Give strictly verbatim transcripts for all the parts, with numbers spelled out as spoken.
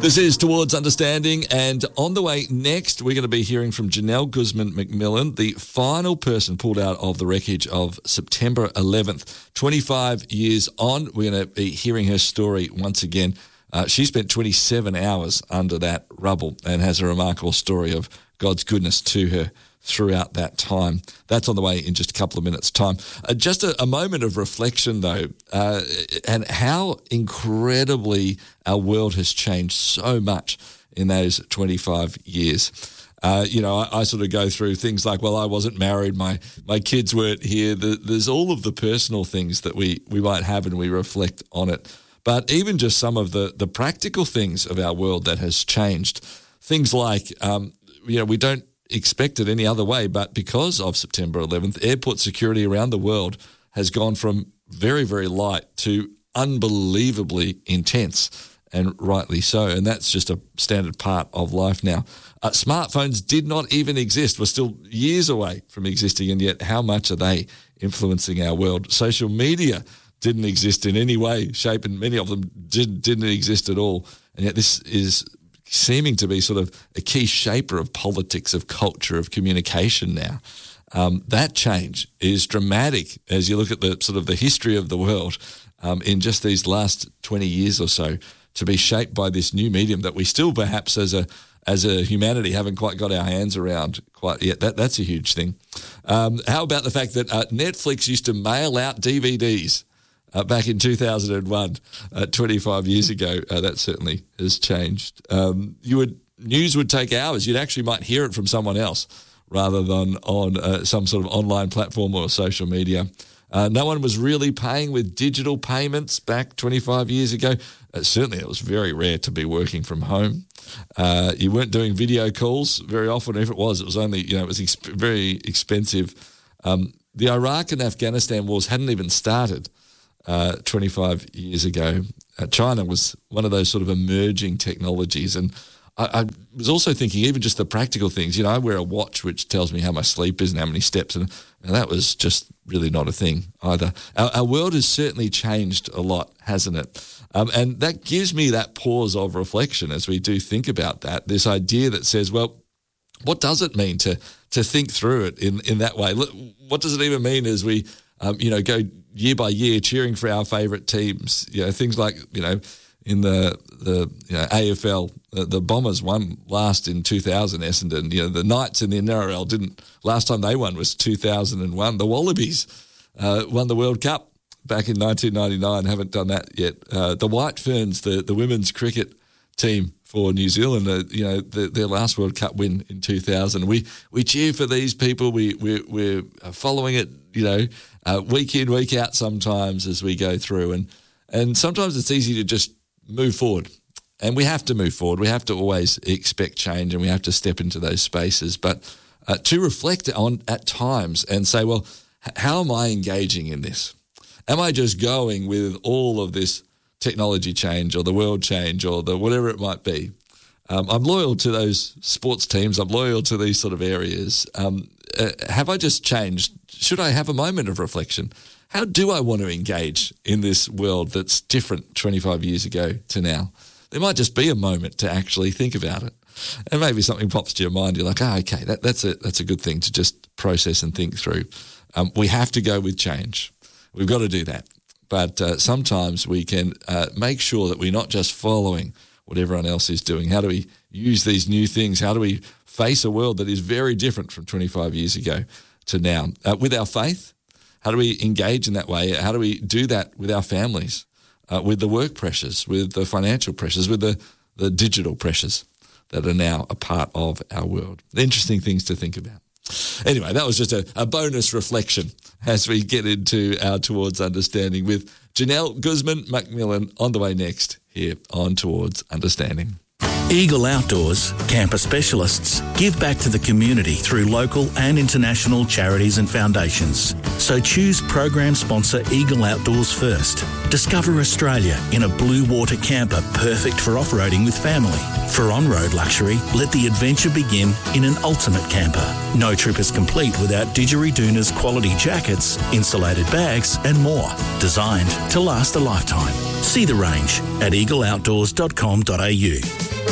This is Towards Understanding, and on the way next, we're going to be hearing from Janelle Guzman-McMillan, the final person pulled out of the wreckage of September eleventh. twenty-five years on, we're going to be hearing her story once again. Uh, she spent twenty-seven hours under that rubble and has a remarkable story of God's goodness to her throughout that time. That's on the way in just a couple of minutes' time. Uh, just a, a moment of reflection, though, uh, and how incredibly our world has changed so much in those twenty-five years. Uh, you know, I, I sort of go through things like, well, I wasn't married, my my kids weren't here. The, there's all of the personal things that we, we might have, and we reflect on it. But even just some of the, the practical things of our world that has changed. Things like, um, you know, we don't expect it any other way, but because of September eleventh, airport security around the world has gone from very, very light to unbelievably intense, and rightly so. And that's just a standard part of life now. Uh, smartphones did not even exist. We're still years away from existing, and yet how much are they influencing our world? Social media didn't exist in any way, shape, and many of them did, didn't exist at all. And yet this is seeming to be sort of a key shaper of politics, of culture, of communication now. Um, that change is dramatic as you look at the sort of the history of the world um, in just these last twenty years or so, to be shaped by this new medium that we still perhaps as a as a humanity haven't quite got our hands around quite yet. That That's a huge thing. Um, how about the fact that uh, Netflix used to mail out D V Ds Uh, back in two thousand one, uh, twenty-five years ago? Uh, that certainly has changed. Um, you would news would take hours. You'd actually might hear it from someone else rather than on uh, some sort of online platform or social media. Uh, no one was really paying with digital payments back twenty-five years ago. Uh, certainly it was very rare to be working from home. Uh, you weren't doing video calls very often. If it was, it was only, you know, it was exp- very expensive. Um, the Iraq and Afghanistan wars hadn't even started Uh, twenty-five years ago. Uh, China was one of those sort of emerging technologies. And I, I was also thinking even just the practical things. You know, I wear a watch which tells me how my sleep is and how many steps, and, and that was just really not a thing either. Our, our world has certainly changed a lot, hasn't it? Um, and that gives me that pause of reflection as we do think about that, this idea that says, well, what does it mean to to think through it in, in that way? What does it even mean as we, um, you know, go year by year cheering for our favourite teams? You know, things like, you know, in the the you know, A F L, the, the Bombers won last in two thousand, Essendon. You know, the Knights in the N R L didn't. Last time they won was two thousand one. The Wallabies uh, won the World Cup back in nineteen ninety-nine. Haven't done that yet. Uh, the White Ferns, the, the women's cricket team for New Zealand, uh, you know, the, their last World Cup win in two thousand. We we cheer for these people. We we're, we're following it, you know, uh, week in, week out sometimes as we go through, and and sometimes it's easy to just move forward, and we have to move forward. We have to always expect change, and we have to step into those spaces. But uh, to reflect on at times and say, well, h- how am I engaging in this? Am I just going with all of this technology change or the world change or the whatever it might be? Um, I'm loyal to those sports teams. I'm loyal to these sort of areas. Um, uh, have I just changed? Should I have a moment of reflection? How do I want to engage in this world that's different twenty-five years ago to now? There might just be a moment to actually think about it. And maybe something pops to your mind. You're like, oh, okay, that, that's, a, that's a good thing to just process and think through. Um, we have to go with change. We've got to do that. But uh, sometimes we can uh, make sure that we're not just following what everyone else is doing. How do we use these new things? How do we face a world that is very different from twenty-five years ago to now? Uh, with our faith, how do we engage in that way? How do we do that with our families, uh, with the work pressures, with the financial pressures, with the, the digital pressures that are now a part of our world? Interesting things to think about. Anyway, that was just a, a bonus reflection as we get into our Towards Understanding with Janelle Guzman-McMillan on the way next here on Towards Understanding. Eagle Outdoors, camper specialists, give back to the community through local and international charities and foundations. So choose program sponsor Eagle Outdoors first. Discover Australia in a blue water camper perfect for off-roading with family. For on-road luxury, let the adventure begin in an ultimate camper. No trip is complete without Didgeridoon's quality jackets, insulated bags and more, designed to last a lifetime. See the range at eagle outdoors dot com dot a u.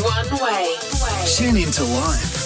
One way. Tune into life.